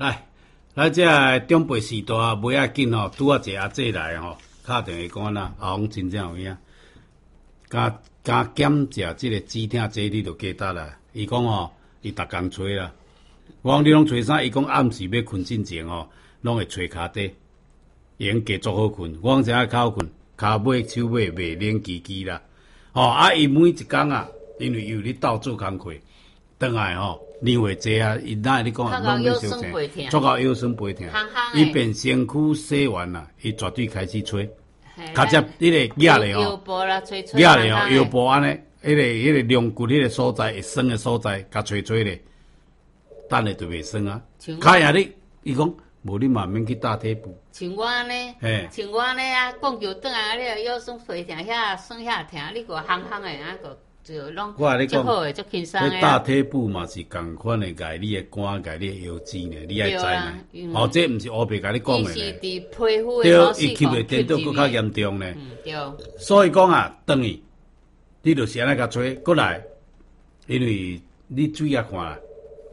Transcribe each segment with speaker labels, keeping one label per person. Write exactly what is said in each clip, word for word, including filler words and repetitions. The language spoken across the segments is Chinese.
Speaker 1: 来，咱这长辈时代袂要紧吼，拄啊一个阿姐来吼，敲电话讲啦，阿公真正有影，敢敢检食即个止痛剂，你着记得啦。伊讲吼，伊逐工吹啦。我讲你拢吹啥？伊讲暗时要困之前吼，拢会吹骹底，用加足好困。我讲啥较好困？骹尾手尾袂冷叽叽啦。吼、哦、啊！伊每一工啊，因为有咧斗做工课，倒来吼。年岁济啊，伊哪会你讲啊？拢要小心，足够腰酸背痛。伊变身躯洗完啦，伊绝对开始吹。较接迄个压咧吼，
Speaker 2: 腰部啦，吹吹。
Speaker 1: 压咧吼，腰部安尼，迄个迄个龙骨迄个所在会酸的所在，甲吹吹咧，等下就袂酸啊。卡呀你，伊讲无你嘛免去打体步。
Speaker 2: 像我安尼，像我安尼啊，讲球转啊，你腰酸背痛遐酸遐痛，你个夯夯的啊个。就拢
Speaker 1: 我你讲，
Speaker 2: 足轻松
Speaker 1: 诶。打体步嘛是共款的，甲你的肝、甲你的腰子呢，你爱知呢。哦，这毋是乌白甲你讲的呢。
Speaker 2: 是伫皮肤的
Speaker 1: 对，伊吸的电都更较严重呢。
Speaker 2: 嗯，对。
Speaker 1: 所以讲啊，等于你就是安尼甲吹过来，因为你注意啊看啦，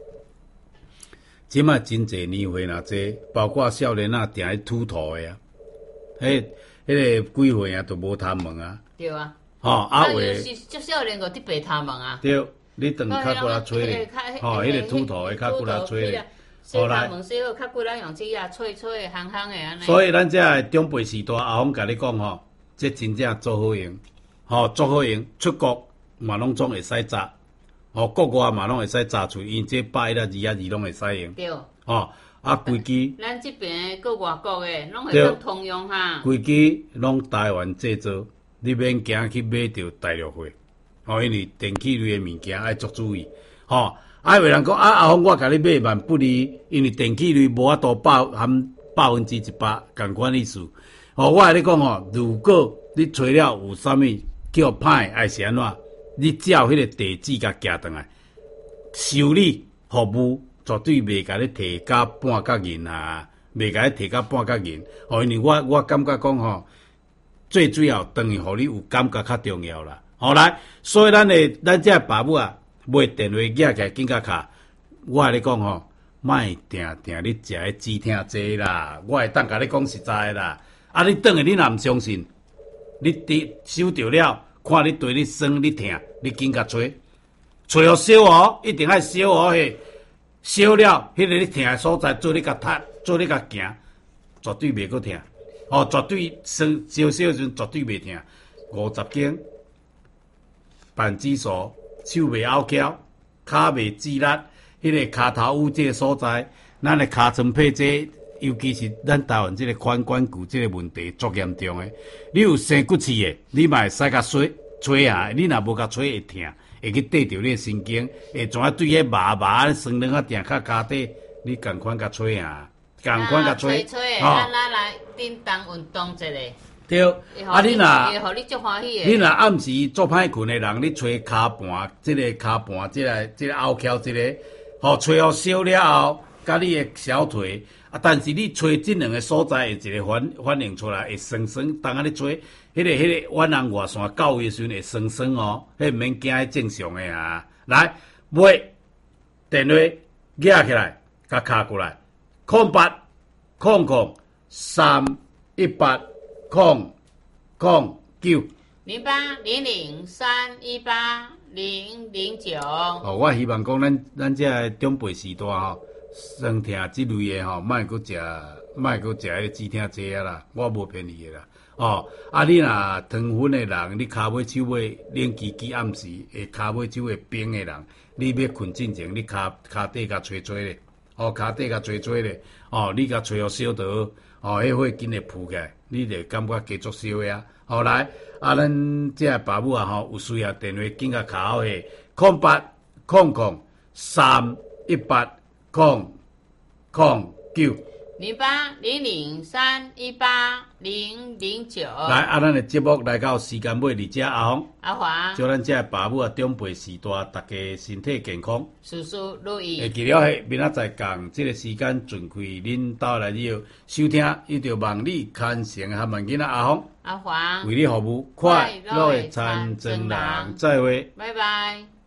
Speaker 1: 即摆真侪年岁若济，包括少年啊，定喺秃头的啊，迄、迄个几岁啊，都无头毛啊。
Speaker 2: 对啊。
Speaker 1: 吼、哦，啊话，
Speaker 2: 是足少年个伫白头毛啊。
Speaker 1: 对，你等较过来吹咧，吼，迄个秃头的较过来吹咧。
Speaker 2: 好来，头毛洗好，较过来用指甲吹吹的，烘烘的安尼。
Speaker 1: 所以咱这长辈时代，阿公甲你讲吼，这真正做好用，吼、做好用，出国嘛拢总会使扎，吼、国外嘛拢会使扎出，因这八一啊、二啊二拢会使用。
Speaker 2: 对。
Speaker 1: 吼、啊，规支。
Speaker 2: 咱这边个外国的，拢会当通用哈。
Speaker 1: 规支拢台湾制造。你免惊去买着大陆货，吼，因为电器类的物件爱足注意，吼。啊，有人讲啊，阿峰我甲你买万不离，因为电器类无法度百含百分之一百共款意思。吼，我甲你讲吼，如果你找了有啥物叫歹，还是安怎，你只要迄个地址甲寄转来，修理服务绝对袂甲你提价半角银啊，袂甲你提价半角银。吼，因为我我感觉讲吼。最主要等于互你有感觉较重要啦。好来，所以咱的咱这爸母啊，买电话寄起来紧甲卡。我甲你讲吼，莫定定你食迄止痛剂啦。我会当甲你讲实在啦。啊，你等下你若毋相信，你伫收着了，看你对你酸你痛，你紧甲吹，吹互烧哦，一定爱烧哦嘿。烧了，迄、那个你痛的所在，做你甲踢，做你甲行，绝对袂阁痛。哦，绝对生烧烧时阵绝对袂痛，五十斤，板指数，手袂拗翘，骹袂指力，迄、那个骹头乌这个所在，咱的尻川配这，尤其是咱台湾这个髋关节这个问题足严重的。你有生骨刺的，你嘛会使甲吹吹下，你若无甲吹会痛，会去缀着你的神经，会怎啊对迄麻麻酸软啊定较骹底，你共款甲吹下。共款甲吹，
Speaker 2: 吼，咱咱来叮当运动一下。
Speaker 1: 对，啊你若，
Speaker 2: 会互你足欢喜
Speaker 1: 你若暗时做歹困的人，你吹骹盘，即、这个骹盘，即、这个即、这个拗翘，即、这个，吼吹互烧了后，甲你的小腿，啊，但是你吹这两个所在会一个反反应出来，会酸酸，当啊你吹，迄、那个迄、那个弯人外线到位的时阵会酸酸哦，迄毋免惊，迄正常的啊。来，买电话举起来，甲卡过来。空八空空三一八空空九
Speaker 2: 零八零零三一八零零九。
Speaker 1: 哦，我希望讲咱咱这长辈时代吼，酸痛这类的吼，莫阁食，莫阁食迄个止痛剂啊啦，我无骗你的啦。哦，啊你若糖分的人，你骹尾手尾冷叽叽暗时，会骹尾手尾冰的人，你要困之前，你骹骹底甲吹吹咧。哦，骹底甲吹吹咧，哦，你甲吹互烧倒，哦，迄火紧会扑起来，你就感觉加足烧呀。后来，啊，咱这爸母啊，吼，有需要电话紧甲卡好下，空八空空三一八空空九。
Speaker 2: 零八零零三一八零零九。
Speaker 1: 来，啊，咱的节目来到时间尾，二只阿红、
Speaker 2: 阿华，
Speaker 1: 祝咱这爸母啊长辈时代，大家身体健康，
Speaker 2: 事事如意。
Speaker 1: 会记了嘿，明仔载共这个时间尽开恁兜来了收听，伊就望你牵成和万囡仔阿红、
Speaker 2: 阿华
Speaker 1: 为你服务，快乐的参政人，再会，
Speaker 2: 拜拜。